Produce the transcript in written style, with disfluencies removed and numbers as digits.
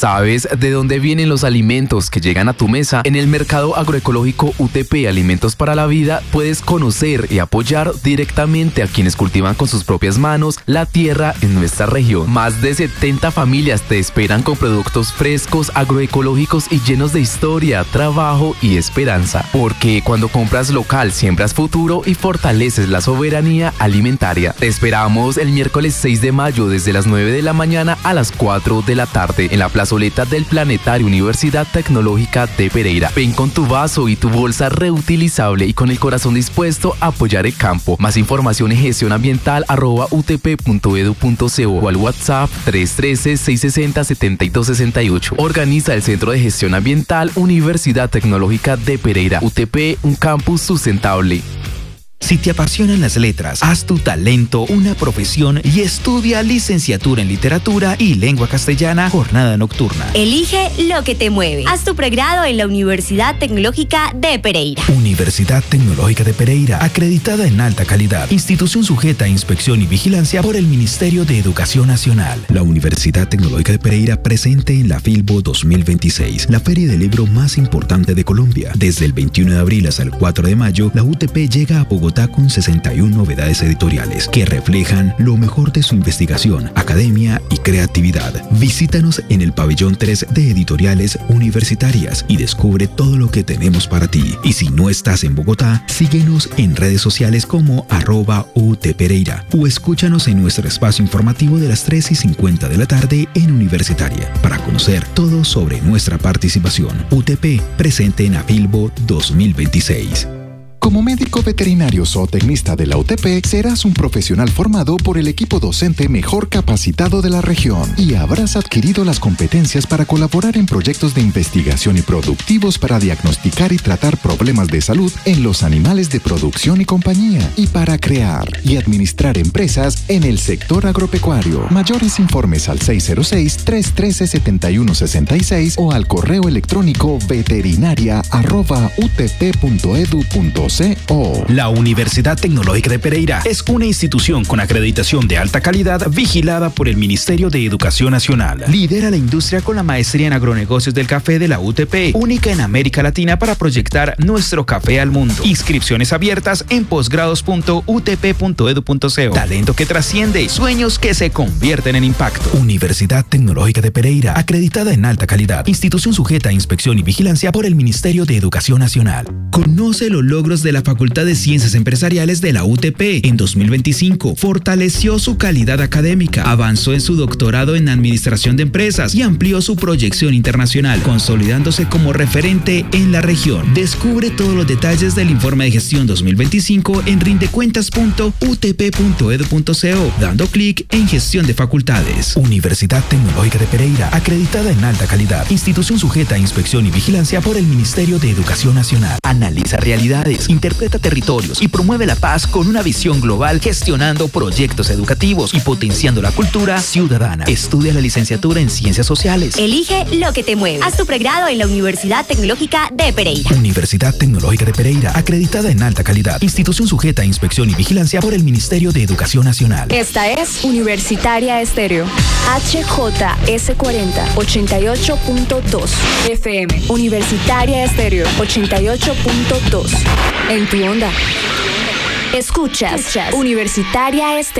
¿Sabes de dónde vienen los alimentos que llegan a tu mesa? En el mercado agroecológico UTP Alimentos para la Vida puedes conocer y apoyar directamente a quienes cultivan con sus propias manos la tierra en nuestra región. Más de 70 familias te esperan con productos frescos, agroecológicos y llenos de historia, trabajo y esperanza. Porque cuando compras local, siembras futuro y fortaleces la soberanía alimentaria. Te esperamos el miércoles 6 de mayo desde las 9 de la mañana a las 4 de la tarde en la plazoleta del Planetario Universidad Tecnológica de Pereira. Ven con tu vaso y tu bolsa reutilizable y con el corazón dispuesto a apoyar el campo. Más información en gestionambiental@utp.edu.co o al WhatsApp 313-660-7268. Organiza el Centro de Gestión Ambiental Universidad Tecnológica de Pereira. UTP, un campus sustentable. Si te apasionan las letras, haz tu talento una profesión y estudia licenciatura en literatura y lengua castellana, jornada nocturna. Elige lo que te mueve. Haz tu pregrado en la Universidad Tecnológica de Pereira. Universidad Tecnológica de Pereira, acreditada en alta calidad. Institución sujeta a inspección y vigilancia por el Ministerio de Educación Nacional. La Universidad Tecnológica de Pereira presente en la Filbo 2026, la feria del libro más importante de Colombia. Desde el 21 de abril hasta el 4 de mayo, la UTP llega a Bogotá con 61 novedades editoriales que reflejan lo mejor de su investigación, academia y creatividad. Visítanos en el pabellón 3 de Editoriales Universitarias y descubre todo lo que tenemos para ti. Y si no estás en Bogotá, síguenos en redes sociales como @UTPereira o escúchanos en nuestro espacio informativo de las 3:50 de la tarde en Universitaria para conocer todo sobre nuestra participación. UTP, presente en Afilbo 2026. Como médico veterinario zootecnista de la UTP, serás un profesional formado por el equipo docente mejor capacitado de la región y habrás adquirido las competencias para colaborar en proyectos de investigación y productivos para diagnosticar y tratar problemas de salud en los animales de producción y compañía y para crear y administrar empresas en el sector agropecuario. Mayores informes al 606-313-7166 o al correo electrónico veterinaria@utp.edu.co. La Universidad Tecnológica de Pereira es una institución con acreditación de alta calidad vigilada por el Ministerio de Educación Nacional. Lidera la industria con la maestría en agronegocios del café de la UTP, única en América Latina para proyectar nuestro café al mundo. Inscripciones abiertas en posgrados.utp.edu.co. Talento que trasciende, sueños que se convierten en impacto. Universidad Tecnológica de Pereira, acreditada en alta calidad. Institución sujeta a inspección y vigilancia por el Ministerio de Educación Nacional. Conoce los logros de la Facultad de Ciencias Empresariales de la UTP. En 2025, fortaleció su calidad académica, avanzó en su doctorado en Administración de Empresas y amplió su proyección internacional, consolidándose como referente en la región. Descubre todos los detalles del informe de gestión 2025 en rindecuentas.utp.edu.co, dando clic en Gestión de Facultades. Universidad Tecnológica de Pereira, acreditada en alta calidad. Institución sujeta a inspección y vigilancia por el Ministerio de Educación Nacional. Analiza realidades, interpreta territorios y promueve la paz con una visión global, gestionando proyectos educativos y potenciando la cultura ciudadana. Estudia la licenciatura en Ciencias Sociales. Elige lo que te mueve. Haz tu pregrado en la Universidad Tecnológica de Pereira. Universidad Tecnológica de Pereira, acreditada en alta calidad. Institución sujeta a inspección y vigilancia por el Ministerio de Educación Nacional. Esta es Universitaria Estéreo. HJS40 88.2 FM. Universitaria Estéreo 88.2. En tu onda. Escuchas Universitaria Estéreo.